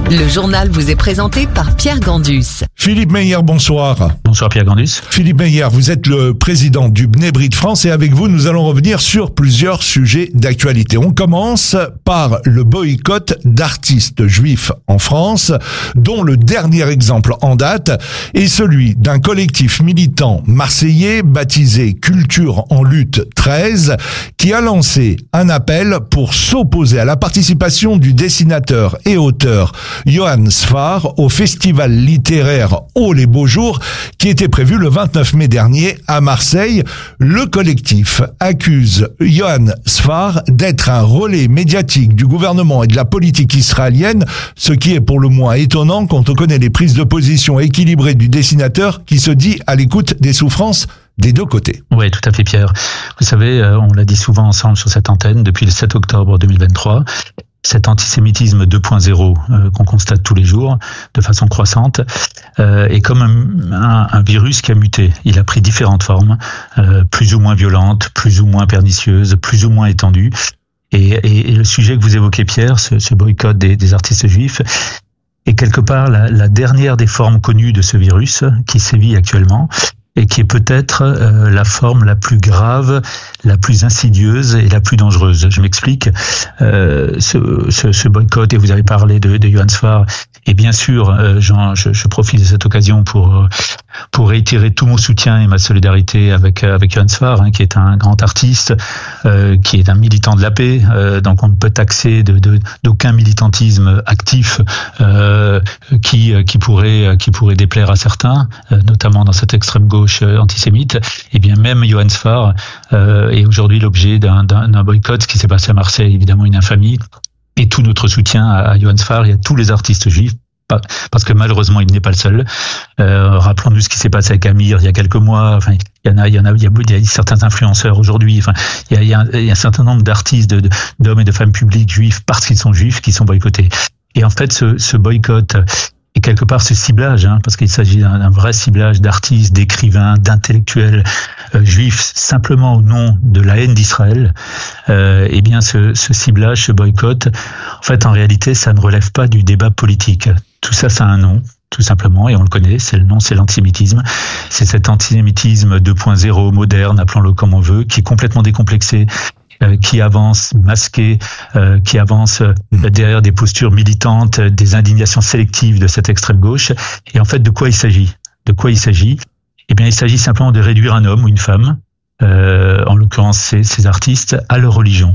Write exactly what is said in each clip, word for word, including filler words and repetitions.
Le journal vous est présenté par Pierre Gandus. Philippe Meyer, bonsoir. Bonsoir Pierre Gandus. Philippe Meyer, vous êtes le président du Bnebrit de France et avec vous, nous allons revenir sur plusieurs sujets d'actualité. On commence par le boycott d'artistes juifs en France, dont le dernier exemple en date est celui d'un collectif militant marseillais baptisé Culture en lutte treize, qui a lancé un appel pour s'opposer à la participation du dessinateur et auteur Johann Sfar au festival littéraire Oh les beaux jours qui était prévu le vingt-neuf mai dernier à Marseille. Le collectif accuse Johann Sfar d'être un relais médiatique du gouvernement et de la politique israélienne, ce qui est pour le moins étonnant quand on connaît les prises de position équilibrées du dessinateur qui se dit à l'écoute des souffrances des deux côtés. Oui, tout à fait Pierre. Vous savez, on l'a dit souvent ensemble sur cette antenne depuis le sept octobre deux mille vingt-trois. Cet antisémitisme deux point zéro euh, qu'on constate tous les jours de façon croissante euh, est comme un, un, un virus qui a muté. Il a pris différentes formes, euh, plus ou moins violentes, plus ou moins pernicieuses, plus ou moins étendues. Et, et, et le sujet que vous évoquez, Pierre, ce, ce boycott des, des artistes juifs, est quelque part la, la dernière des formes connues de ce virus qui sévit actuellement. Et qui est peut-être euh, la forme la plus grave, la plus insidieuse et la plus dangereuse. Je m'explique. Euh, ce, ce, ce boycott, et vous avez parlé de, de Johann Sfar, et bien sûr, euh, Jean, je, je profite de cette occasion pour pour réitérer tout mon soutien et ma solidarité avec avec Johann Sfar, hein, qui est un grand artiste, euh, qui est un militant de la paix. Euh, donc on ne peut taxer de, de d'aucun militantisme actif euh, qui qui pourrait qui pourrait déplaire à certains, euh, notamment dans cette extrême gauche antisémite. Et bien même Johann Sfar euh, est aujourd'hui l'objet d'un, d'un, d'un boycott. Ce qui s'est passé à Marseille, évidemment une infamie. Et tout notre soutien à, à Johann Sfar et à tous les artistes juifs, parce que malheureusement il n'est pas le seul. Euh, rappelons-nous ce qui s'est passé avec Amir il y a quelques mois. Enfin, il y en a, il y en a, il y a, il y a certains influenceurs aujourd'hui. Enfin, il y a, il y a, un, il y a un certain nombre d'artistes, de, de, d'hommes et de femmes publics juifs parce qu'ils sont juifs qui sont boycottés. Et en fait, ce, ce boycott et quelque part ce ciblage, hein, parce qu'il s'agit d'un, d'un vrai ciblage d'artistes, d'écrivains, d'intellectuels euh, juifs, simplement au nom de la haine d'Israël, euh, eh bien ce, ce ciblage, ce boycott, en fait en réalité ça ne relève pas du débat politique. Tout ça, ça a un nom, tout simplement, et on le connaît, c'est le nom, c'est l'antisémitisme. C'est cet antisémitisme deux point zéro moderne, appelons-le comme on veut, qui est complètement décomplexé, Euh, qui avance masqué, euh, qui avance euh, derrière des postures militantes, euh, des indignations sélectives de cette extrême gauche. Et en fait, de quoi il s'agit ? De quoi il s'agit ? Eh bien, il s'agit simplement de réduire un homme ou une femme, euh, en l'occurrence ces, ces artistes, à leur religion,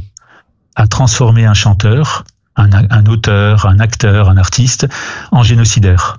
à transformer un chanteur, un, un auteur, un acteur, un artiste en génocidaire.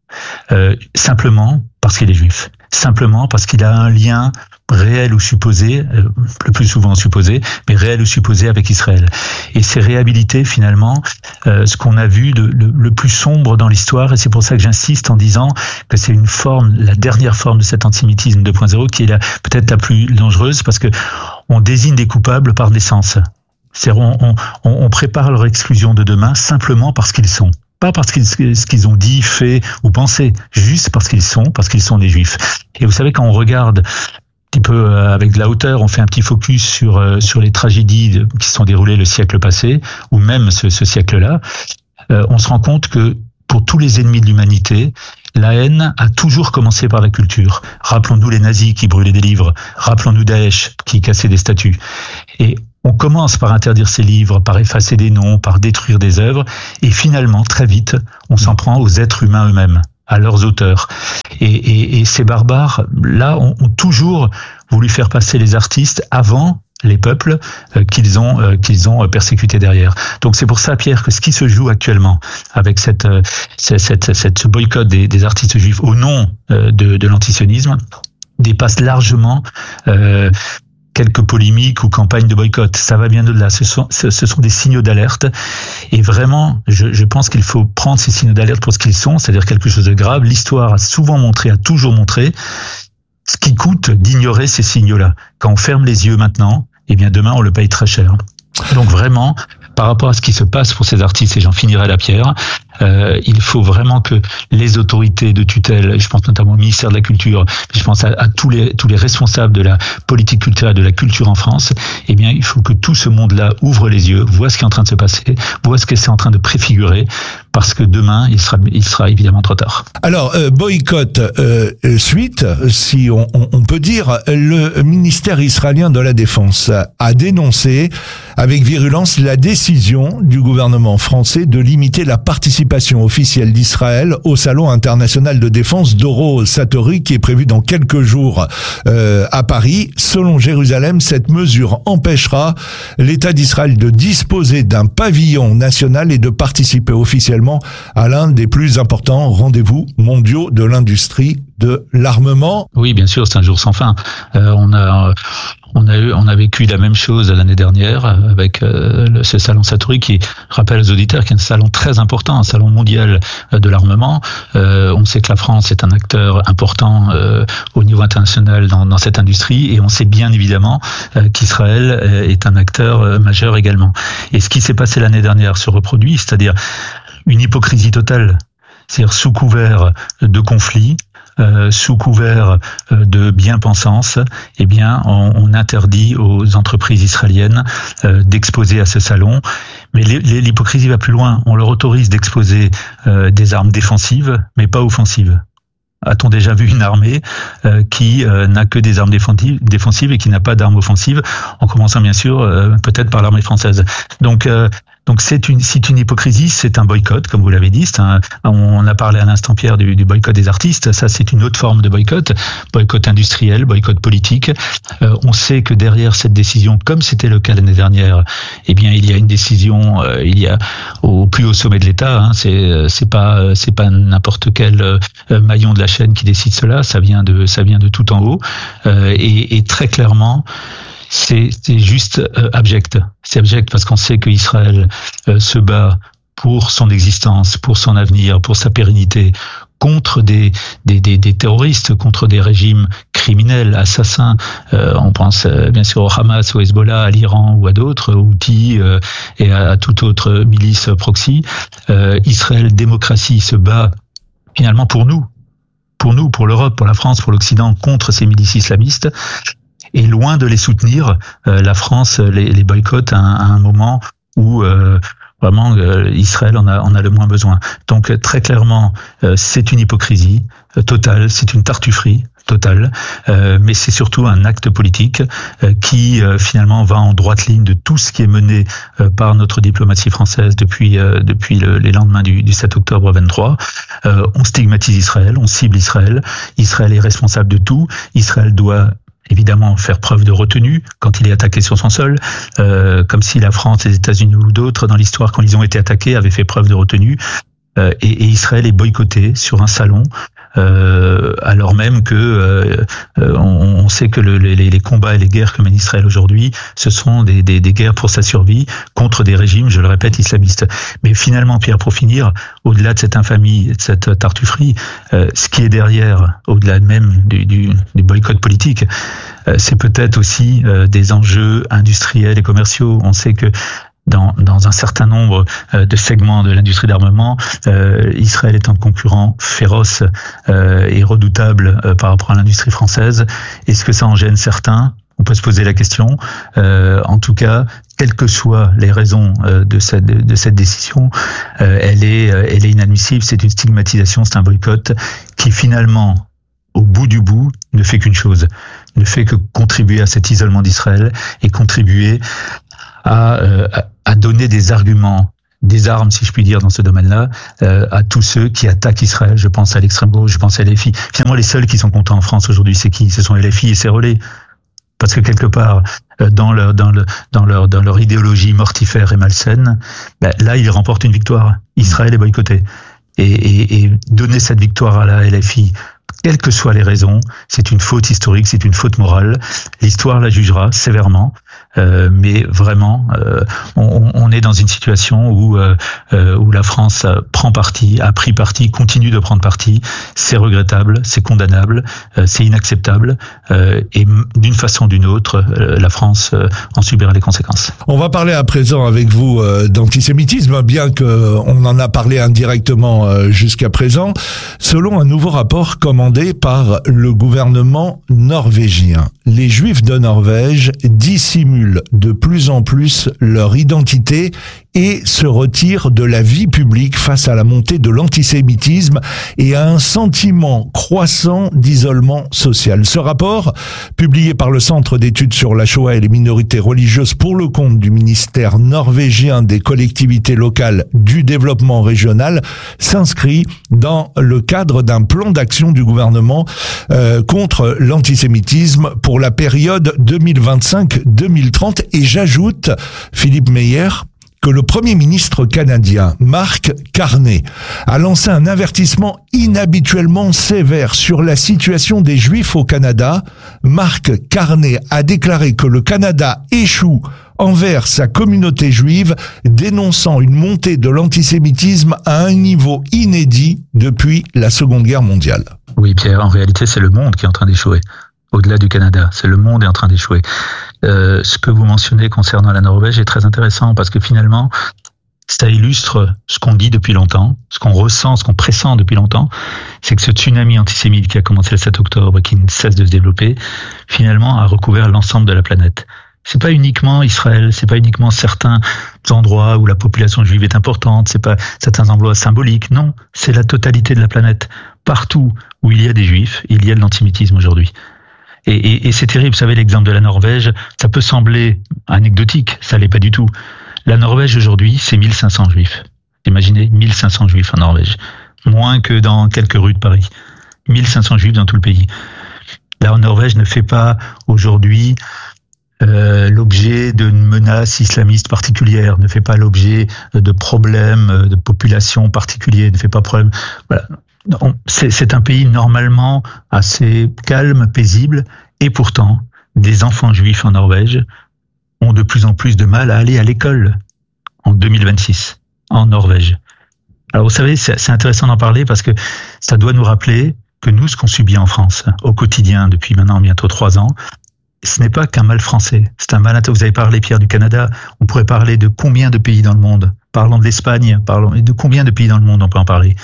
Euh, simplement parce qu'il est juif, simplement parce qu'il a un lien réel ou supposé, euh, le plus souvent supposé, mais réel ou supposé avec Israël. Et c'est réhabiliter finalement euh, ce qu'on a vu de, le, le plus sombre dans l'histoire, et c'est pour ça que j'insiste en disant que c'est une forme, la dernière forme de cet antisémitisme deux point zéro qui est la, peut-être la plus dangereuse, parce que on désigne des coupables par naissance. C'est-à-dire on, on, on prépare leur exclusion de demain simplement parce qu'ils sont. Pas parce qu'ils, ce qu'ils ont dit, fait ou pensé, juste parce qu'ils sont, parce qu'ils sont des juifs. Et vous savez, quand on regarde un petit peu avec de la hauteur, on fait un petit focus sur sur les tragédies qui se sont déroulées le siècle passé, ou même ce, ce siècle-là, euh, on se rend compte que pour tous les ennemis de l'humanité, la haine a toujours commencé par la culture. Rappelons-nous les nazis qui brûlaient des livres, rappelons-nous Daesh qui cassait des statues. Et on commence par interdire ces livres, par effacer des noms, par détruire des œuvres, et finalement, très vite, on s'en prend aux êtres humains eux-mêmes, à leurs auteurs. Et, et, et ces barbares, là, ont, ont toujours voulu faire passer les artistes avant les peuples euh, qu'ils ont euh, qu'ils ont persécutés derrière. Donc c'est pour ça, Pierre, que ce qui se joue actuellement avec cette euh, cette, cette, cette ce boycott des, des artistes juifs au nom euh, de, de l'antisionisme dépasse largement euh, quelques polémiques ou campagnes de boycott. Ça va bien au-delà. Ce sont, ce, ce sont des signaux d'alerte. Et vraiment, je, je pense qu'il faut prendre ces signaux d'alerte pour ce qu'ils sont, c'est-à-dire quelque chose de grave. L'histoire a souvent montré, a toujours montré ce qui coûte d'ignorer ces signaux-là. Quand on ferme les yeux maintenant, eh bien demain, on le paye très cher. Donc vraiment, par rapport à ce qui se passe pour ces artistes, et j'en finirai la pierre, Euh, il faut vraiment que les autorités de tutelle, je pense notamment au ministère de la Culture, je pense à, à tous les tous les responsables de la politique culturelle, de la culture en France, eh bien, il faut que tout ce monde-là ouvre les yeux, voit ce qui est en train de se passer, voit ce que c'est en train de préfigurer, parce que demain, il sera il sera évidemment trop tard. Alors, euh, boycott euh, suite, si on, on, on peut dire, le ministère israélien de la Défense a dénoncé avec virulence la décision du gouvernement français de limiter la participation officielle d'Israël au Salon international de défense d'Euro-Satori qui est prévu dans quelques jours euh, à Paris. Selon Jérusalem, cette mesure empêchera l'État d'Israël de disposer d'un pavillon national et de participer officiellement à l'un des plus importants rendez-vous mondiaux de l'industrie de l'armement. Oui, bien sûr, c'est un jour sans fin. Euh, on a... Euh... On a eu, on a vécu la même chose l'année dernière avec euh, le, ce salon Satori qui rappelle aux auditeurs qu'il est un salon très important, un salon mondial de l'armement. Euh, on sait que la France est un acteur important euh, au niveau international dans, dans cette industrie et on sait bien évidemment euh, qu'Israël est un acteur euh, majeur également. Et ce qui s'est passé l'année dernière se reproduit, c'est-à-dire une hypocrisie totale, c'est-à-dire sous couvert de conflits. Euh, sous couvert euh, de bien-pensance, eh bien, on, on interdit aux entreprises israéliennes euh, d'exposer à ce salon. Mais l'hypocrisie va plus loin. On leur autorise d'exposer euh, des armes défensives, mais pas offensives. A-t-on déjà vu une armée euh, qui euh, n'a que des armes défensives, défensives et qui n'a pas d'armes offensives, en commençant bien sûr euh, peut-être par l'armée française. Donc euh, donc c'est une c'est une hypocrisie, c'est un boycott, comme vous l'avez dit. C'est un, on a parlé à l'instant, Pierre, du, du boycott des artistes. Ça, c'est une autre forme de boycott, boycott industriel, boycott politique. Euh, on sait que derrière cette décision, comme c'était le cas l'année dernière, eh bien il y a une décision, euh, il y a au plus haut sommet de l'État. Hein, c'est c'est pas c'est pas n'importe quel euh, maillon de la chaîne qui décide cela. Ça vient de ça vient de tout en haut euh, et, et très clairement. C'est, c'est juste euh, abject. C'est abject parce qu'on sait que Israël euh, se bat pour son existence, pour son avenir, pour sa pérennité, contre des, des, des, des terroristes, contre des régimes criminels, assassins. Euh, on pense euh, bien sûr au Hamas, au Hezbollah, à l'Iran ou à d'autres, aux Houthis euh, et à, à toute autre milice proxy. Euh, Israël, démocratie, se bat finalement pour nous, pour nous, pour l'Europe, pour la France, pour l'Occident, contre ces milices islamistes. Et loin de les soutenir, euh, la France les, les boycotte à un, à un moment où euh, vraiment euh, Israël en a, en a le moins besoin. Donc très clairement, euh, c'est une hypocrisie euh, totale, c'est une tartufferie totale, euh, mais c'est surtout un acte politique euh, qui euh, finalement va en droite ligne de tout ce qui est mené euh, par notre diplomatie française depuis euh, depuis le, les lendemains du, du sept octobre vingt-trois. Euh, on stigmatise Israël, on cible Israël. Israël est responsable de tout. Israël doit évidemment faire preuve de retenue quand il est attaqué sur son sol, euh, comme si la France, les États-Unis ou d'autres dans l'histoire, quand ils ont été attaqués, avaient fait preuve de retenue. Euh, et, et Israël est boycotté sur un salon, euh, alors même que euh, on, on sait que le, les, les combats et les guerres que mène Israël aujourd'hui, ce sont des, des, des guerres pour sa survie contre des régimes, je le répète, islamistes. Mais finalement, Pierre, pour finir, au-delà de cette infamie, de cette tartufferie, euh, ce qui est derrière, au-delà même du, du, du boycott politique, euh, c'est peut-être aussi euh, des enjeux industriels et commerciaux. On sait que Dans, dans un certain nombre euh, de segments de l'industrie d'armement, euh, Israël est un concurrent féroce euh, et redoutable euh, par rapport à l'industrie française. Est-ce que ça en gêne certains ? On peut se poser la question. Euh, en tout cas, quelles que soient les raisons euh, de cette de, de cette décision, euh, elle est elle est inadmissible. C'est une stigmatisation, c'est un boycott qui finalement, au bout du bout, ne fait qu'une chose, ne fait que contribuer à cet isolement d'Israël et contribuer à, euh, à donner des arguments, des armes, si je puis dire, dans ce domaine-là, euh, à tous ceux qui attaquent Israël. Je pense à l'extrême gauche, je pense à L F I. Finalement, les seuls qui sont contents en France aujourd'hui, c'est qui ? Ce sont L F I et ses relais. Parce que quelque part, euh, dans leur dans le dans leur dans leur idéologie mortifère et malsaine, ben, là, ils remportent une victoire. Israël est boycotté. Et, et, et donner cette victoire à la L F I, quelles que soient les raisons, c'est une faute historique, c'est une faute morale. L'histoire la jugera sévèrement. Euh, mais vraiment, euh, on, on est dans une situation où euh, euh, où la France prend parti, a pris parti, continue de prendre parti. C'est regrettable, c'est condamnable, euh, c'est inacceptable, euh, et d'une façon ou d'une autre, euh, la France euh, en subira les conséquences. On va parler à présent avec vous euh, d'antisémitisme, bien que on en a parlé indirectement euh, jusqu'à présent. Selon un nouveau rapport commandé par le gouvernement norvégien, les Juifs de Norvège dissimulent de plus en plus leur identité et se retirent de la vie publique face à la montée de l'antisémitisme et à un sentiment croissant d'isolement social. Ce rapport, publié par le Centre d'études sur la Shoah et les minorités religieuses pour le compte du ministère norvégien des collectivités locales du développement régional, s'inscrit dans le cadre d'un plan d'action du gouvernement euh, contre l'antisémitisme pour la période deux mille vingt-cinq deux mille trente. Et j'ajoute, Philippe Meyer, que le Premier ministre canadien, Mark Carney, a lancé un avertissement inhabituellement sévère sur la situation des Juifs au Canada. Mark Carney a déclaré que le Canada échoue envers sa communauté juive, dénonçant une montée de l'antisémitisme à un niveau inédit depuis la Seconde Guerre mondiale. Oui, Pierre, en réalité, c'est le monde qui est en train d'échouer. Au-delà du Canada, c'est le monde est en train d'échouer. Euh, ce que vous mentionnez concernant la Norvège est très intéressant parce que finalement, ça illustre ce qu'on dit depuis longtemps, ce qu'on ressent, ce qu'on pressent depuis longtemps, c'est que ce tsunami antisémite qui a commencé le sept octobre et qui ne cesse de se développer, finalement a recouvert l'ensemble de la planète. C'est pas uniquement Israël, c'est pas uniquement certains endroits où la population juive est importante, c'est pas certains endroits symboliques, non, c'est la totalité de la planète. Partout où il y a des Juifs, il y a de l'antisémitisme aujourd'hui. Et, et, et c'est terrible, vous savez, l'exemple de la Norvège, ça peut sembler anecdotique, ça l'est pas du tout. La Norvège aujourd'hui, c'est mille cinq cents juifs. Imaginez, mille cinq cents juifs en Norvège. Moins que dans quelques rues de Paris. mille cinq cents juifs dans tout le pays. La Norvège ne fait pas aujourd'hui euh, l'objet d'une menace islamiste particulière, ne fait pas l'objet de problèmes de population particuliers, ne fait pas problème. Voilà. C'est, c'est un pays normalement assez calme, paisible, et pourtant, des enfants juifs en Norvège ont de plus en plus de mal à aller à l'école en deux mille vingt-six, en Norvège. Alors vous savez, c'est, c'est intéressant d'en parler parce que ça doit nous rappeler que nous, ce qu'on subit en France au quotidien depuis maintenant bientôt trois ans, ce n'est pas qu'un mal français, c'est un mal. Vous avez parlé, Pierre, du Canada, on pourrait parler de combien de pays dans le monde? Parlons de l'Espagne, parlons de combien de pays dans le monde on peut en parler?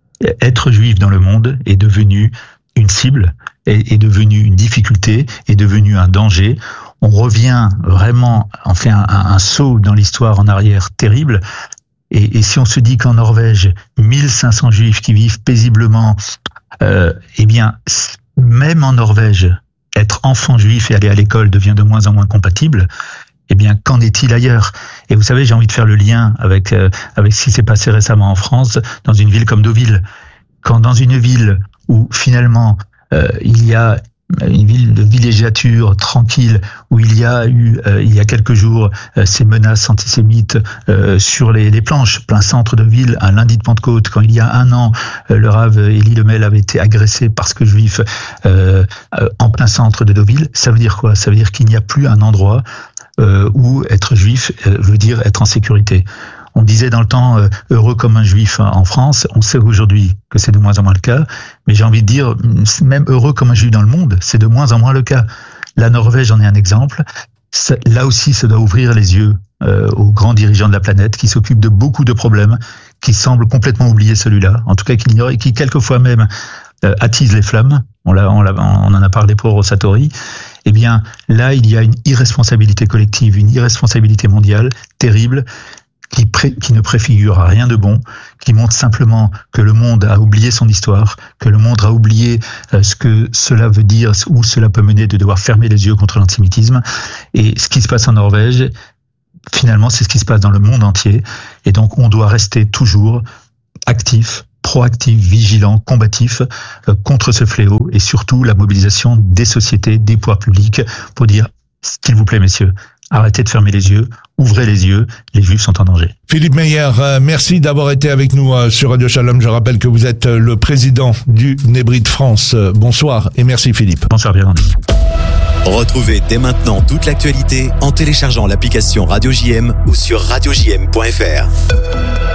Être juif dans le monde est devenu une cible, est, est devenu une difficulté, est devenu un danger. On revient vraiment, on fait un, un, un saut dans l'histoire en arrière terrible. Et, et si on se dit qu'en Norvège, mille cinq cents juifs qui vivent paisiblement, euh, eh bien, même en Norvège, être enfant juif et aller à l'école devient de moins en moins compatible. Eh bien, qu'en est-il ailleurs? Et vous savez, j'ai envie de faire le lien avec euh, avec ce qui s'est passé récemment en France, dans une ville comme Deauville. Quand dans une ville où finalement euh, il y a une ville de villégiature tranquille, où il y a eu euh, il y a quelques jours euh, ces menaces antisémites euh, sur les, les planches, plein centre de ville, un lundi de Pentecôte, quand il y a un an, euh, le Rav Elie Lemel avait été agressé parce que juif euh, euh, en plein centre de Deauville. Ça veut dire quoi? Ça veut dire qu'il n'y a plus un endroit Euh, où être juif euh, veut dire être en sécurité. On disait dans le temps euh, heureux comme un juif en France. On sait aujourd'hui que c'est de moins en moins le cas, mais j'ai envie de dire même heureux comme un juif dans le monde, c'est de moins en moins le cas. La Norvège en est un exemple. Ça, là aussi, ça doit ouvrir les yeux euh, aux grands dirigeants de la planète qui s'occupent de beaucoup de problèmes, qui semblent complètement oublier celui-là. En tout cas, qui ignorent et qui quelquefois même euh, attisent les flammes. On, l'a, on, l'a, on en a parlé pour Rosatori. Eh bien, là, il y a une irresponsabilité collective, une irresponsabilité mondiale terrible qui, pré, qui ne préfigure rien de bon, qui montre simplement que le monde a oublié son histoire, que le monde a oublié euh, ce que cela veut dire, où cela peut mener de devoir fermer les yeux contre l'antisémitisme. Et ce qui se passe en Norvège, finalement, c'est ce qui se passe dans le monde entier. Et donc, on doit rester toujours actif, proactif, vigilant, combatif euh, contre ce fléau et surtout la mobilisation des sociétés, des pouvoirs publics pour dire, s'il vous plaît, messieurs, arrêtez de fermer les yeux, ouvrez les yeux, les Juifs sont en danger. Philippe Meyer, euh, merci d'avoir été avec nous euh, sur Radio Shalom. Je rappelle que vous êtes euh, le président du Bnei Brit France. Euh, bonsoir et merci Philippe. Bonsoir, bienvenue. Retrouvez dès maintenant toute l'actualité en téléchargeant l'application Radio J M ou sur radio j m point f r.